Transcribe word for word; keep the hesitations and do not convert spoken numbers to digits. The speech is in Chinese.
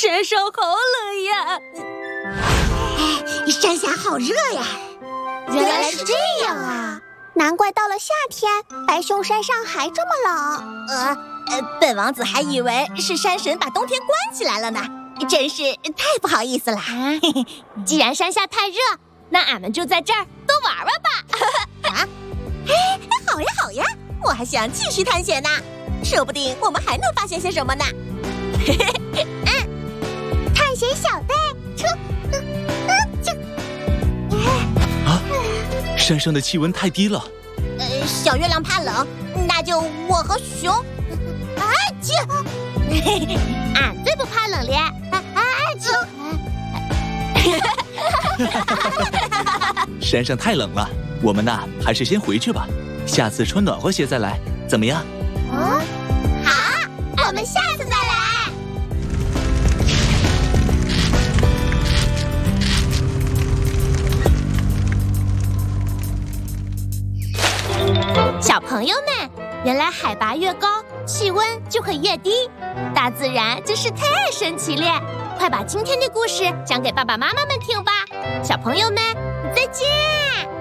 山上好冷呀！ 哎，山下好热呀！ 原来是这样啊！ 难怪到了夏天，白熊山上还这么冷。 呃呃，本王子还以为是山神把冬天关起来了呢，真是太不好意思了。 啊、既然山下太热，那俺们就在这儿多玩玩吧。 啊，哎，好呀好呀，我还想继续探险呢，说不定我们还能发现些什么呢。 嗯，探险小队出，嗯嗯就。 啊，山上的气温太低了。 呃，小月亮怕冷，那就我和熊。啊啾！ 俺最不怕冷咧。啊啊啾！ 山上太冷了，我们呐还是先回去吧，下次穿暖和些再来，怎么样？ 嗯，好，我们下次再来。 小朋友们，原来海拔越高，气温就会越低，大自然真是太神奇了！快把今天的故事讲给爸爸妈妈们听吧，小朋友们，再见。